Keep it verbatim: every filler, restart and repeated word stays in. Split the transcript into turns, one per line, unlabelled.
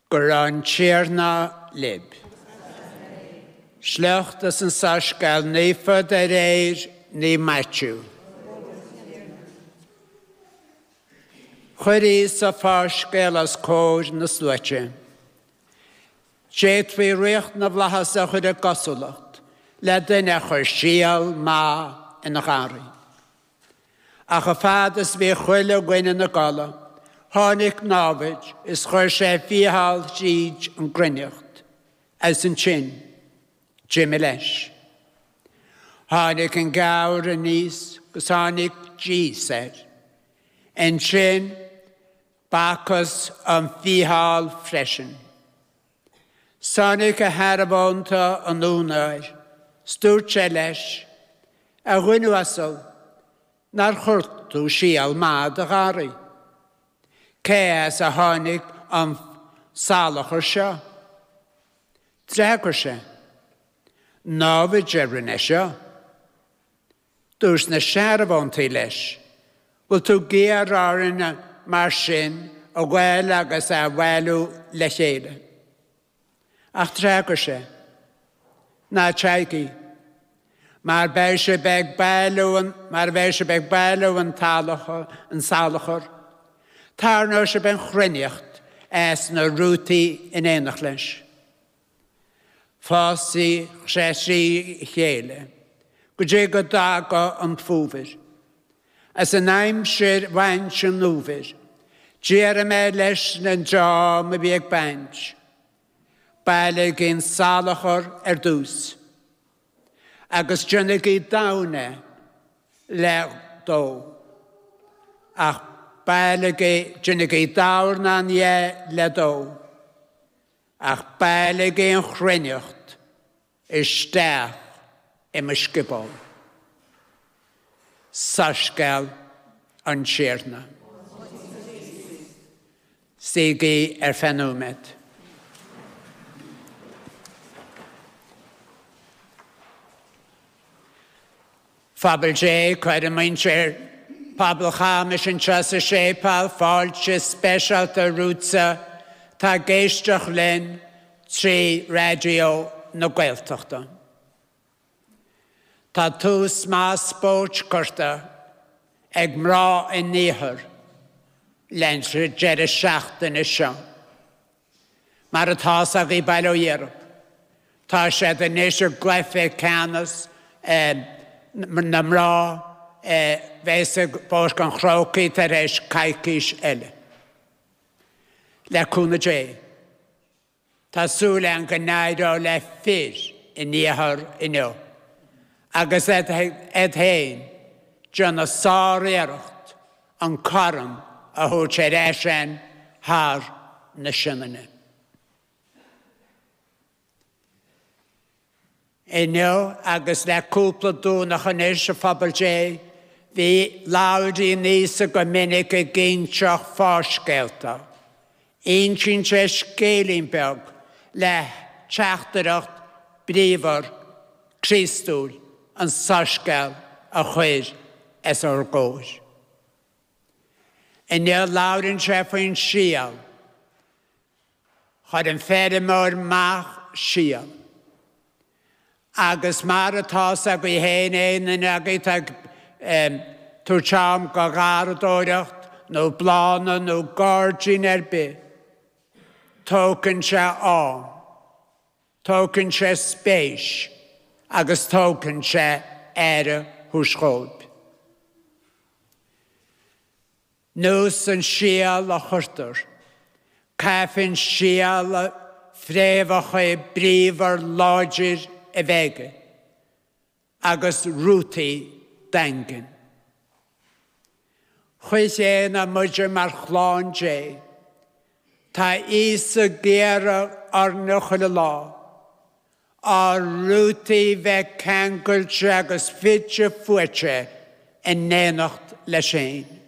Goran Tierna lib. Sleachtas an sascail ní fud ar éir ní matú. Chuirí sa fáscail as cóir na sluite. Séad fí riocht na bhlachas a chuir a gosolacht, le duine chuir síal má ina gáraí. Ach a fadas bhí chuile gine na gala, tháinig návid is chuir sé fíhall síd an grinneocht, as an sin, Jimmy leis. Tháinig an gabhar a níos, gus tháinig G said. An sin, bacchus an fíhall freisin. Sánig a harabánta an únair, stúrt sé leis, a ghuinú asol, nar churtú síal mád a gáraí. Cé as a tháinig an sálachar seo. Dreagar sé. Návid jerin é seo. Dús na searabántaí leis. Bhfuil tú géar áireanna mar sin a bhfuil agus a bhfuilú le chéile. Ach dreagar sé. Na teagaí. Mar bheith sé beag bailú mar bheith sé beag bailú an tálachar, an sálachar. Tar nó sé ben chrinneocht as na rútaí in éanach leis. Fásaí sé sí chéile. Go dé go dága an fúfir. As an aimsir bhaint sin núfir. Déar mé leis na dá me bhíag baint. Baile gin sálachar ar dús. Agus dynnig i dána le dó. Ach baile dynnig i dána nie le dó. Ach baile gin chrinneocht is steach im ysgybol. Sascail an Tierna. Sigi er fenúmet. Fabel J, quite a mincher, Pablo Hamish and Chasa Shepal, Falche, Special to Rutsa, Ta Geistach Len, Tri Radio, no Gweltochta. Ta Tus Mas Boch Kurta, Eg Mra in Nihar, Lentre Jere Shacht in Isha. Maratasa Ribalo Europe. Ta Shed the Nisher Glefe Canas, and na mrá bhéise bós gan chrócaí tar éis caiiciis eile. Le cúna dé. Tásúla an gnáidó le fir in níothar inó. Agus ed héin, John a sáréireacht an caram a thuair sé réisian thar na sinne. Inno, agus le cúpla dúnach an is a Fabal J, hí láidí níos a go minic a ginseach fáscailta. Ein sin sé scélimbeag le teachtareacht bríomhar Christúil an sascail a chuir as ar góir. Inno láidann sé faoin síal, chud an féidir mór mach síal. Agus mar atá sa go héin éin in agait ag túrteam go gáradóireacht, nó blána, nó gáirtín ar bith. Tócann sé á, tócann sé spéis, agus tócann sé éire thuascóib. Nús an síal a churtar, caifinn síal a fréomhacha bríomhar láidir a bheige, agus rútaí dangan. Chuis é na muidir mar chláin dé, tá ísa géara ar na chuile lá, á rútaí bheith cangailte agus fite fuite in néanacht le sin.